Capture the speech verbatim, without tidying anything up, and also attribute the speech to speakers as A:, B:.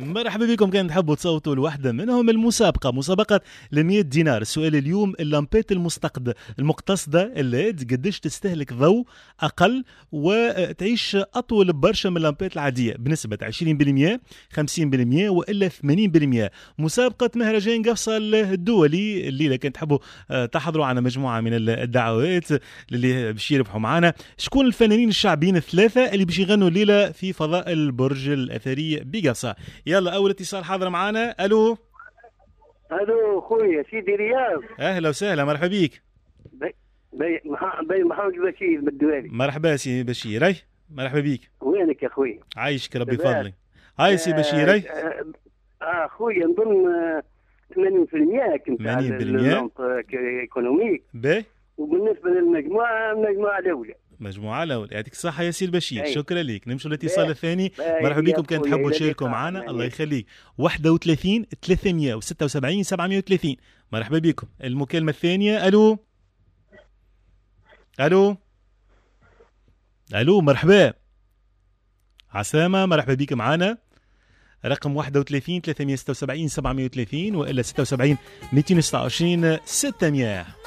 A: مرحبا بكم. كان تحبوا تصوتوا لوحدة منهم المسابقة، مسابقة المية دينار. السؤال اليوم: اللامبات المستقد المقتصدة الليد قديش تستهلك ضوء أقل وتعيش أطول برشا من اللامبات العادية بنسبة عشرين بالمئة خمسين بالمئة وإلا ثمانين بالمئة. مسابقة مهرجان قفصة الدولي. الليلة كان تحبوا تحضروا على مجموعة من الدعوات اللي باش يربحوا معنا. شكون الفنانين الشعبيين الثلاثة اللي باش يغنوا الليلة في فضاء البرج الأثري بقفصة؟ يلا أول اتصال حاضر معانا. ألو
B: الو خويا سيدي رياض.
A: أهلا وسهلا، مرحبا بيك.
B: بي بي, بي محمد بشير من الدوالي.
A: مرحبا سي بشير. أي مرحبا بيك.
B: وينك يا خويا؟
A: عايشك ربي فضلك. هاي سي بشير. أي
B: اه, آه خويا نظن ثمانين بالمئة كنت
A: ثمانين بالمئة
B: ايكونوميك.
A: باهي.
B: وبالنسبة للمجموعة المجموعة الأولى.
A: مجموعة الأولى. يعطيك الصحة يا سي البشير.
B: أي.
A: شكرا لك. نمشوا للاتصال الثاني. مرحبا بكم. كان تحبوا تشاركوا معنا الله يخليك. واحد وثلاثين ثلاثمئة وستة وسبعين سبعمئة وثلاثين. مرحبا بكم. المكالمة الثانية. ألو ألو ألو مرحبا عسامة. مرحبا بك معنا. رقم واحد وثلاثين ثلاثمئة وستة وسبعين سبعمئة وثلاثين وإلا ستة وسبعين مئتين وستة وعشرين ستمئة.